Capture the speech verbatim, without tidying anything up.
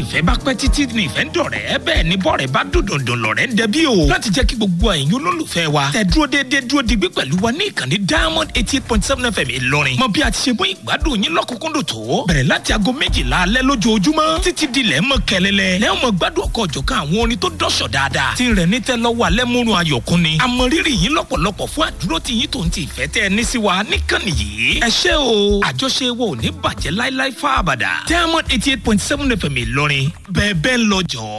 ìfẹ́ bá pẹ́ títí ní ìfẹ́ ń dọ̀rẹ́ bẹ́ẹ̀ ni bọ́ọ̀rẹ́ bá dòdòdò lọ̀rẹ́ ń dẹbí o. láti jẹ́ kí gbogbo ẹ̀yin olólùfẹ́ wa tẹ dúró déédéé dúró digbí pẹ̀lú wa ní ìkànnì Diamond eighty eight point seven F M Ìlọrin. mọ bí a ti ṣe mú ìgbádùn yín lọ́kùnkúndùn tó. bẹ̀rẹ̀ láti aago méjìlá alẹ́ lójoojúmọ́ títí di lẹ́ mọ́ kẹlẹ́lẹ́. lẹ́yìn mọ́ gbádùn ọkọ̀ ọ̀jọ̀kan àwọn orin tó dọ́ṣọ̀ dáadáa. tí rẹ̀ ní tẹ́ lọ́wọ́ alẹ́ múrun ayọ̀kún ni. àmọ́ rírì yín lọ́pọ̀lọpọ̀ fún àdúró tí yín tó ń ti ìfẹ́ tẹ́ ẹ ní sí wa níkànnì yìí. ẹ ṣé o àjọṣe wo ò ní bàjẹ́ láíláí fáabàdà. Diamond eighty eight point seven F M Ìlọrin bẹ́ẹ̀ bẹ́ẹ̀ lọ jọ.